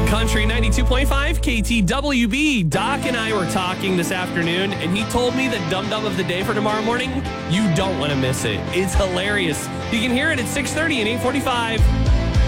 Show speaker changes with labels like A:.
A: Country 92.5 KTWB. Doc and I were talking this afternoon, and he told me that Dum Dum of the Day for tomorrow morning, you don't want to miss it. It's hilarious. You can hear it at 6:30 and 8:45.